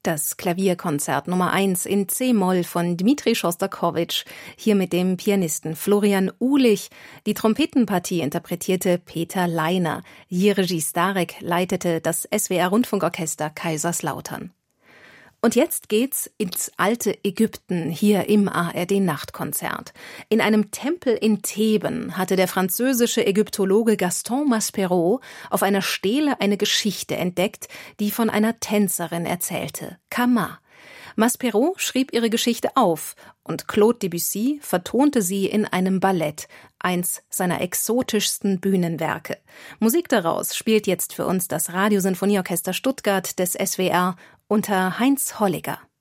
Das Klavierkonzert Nummer 1 in C-Moll von Dmitri Schostakowitsch, hier mit dem Pianisten Florian Uhlich. Die Trompetenpartie interpretierte Peter Leiner. Jiří Stárek leitete das SWR-Rundfunkorchester Kaiserslautern. Und jetzt geht's ins alte Ägypten, hier im ARD-Nachtkonzert. In einem Tempel in Theben hatte der französische Ägyptologe Gaston Maspero auf einer Stele eine Geschichte entdeckt, die von einer Tänzerin erzählte, Kama. Maspero schrieb ihre Geschichte auf und Claude Debussy vertonte sie in einem Ballett, eins seiner exotischsten Bühnenwerke. Musik daraus spielt jetzt für uns das Radiosinfonieorchester Stuttgart des SWR unter Heinz Holliger.